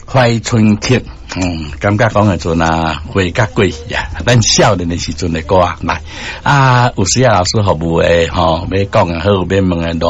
怀春节，感觉讲的阵啊，花甲过呀，咱少年的时阵的歌啊，来啊，有时啊老师服务的吼，要讲也好，要问的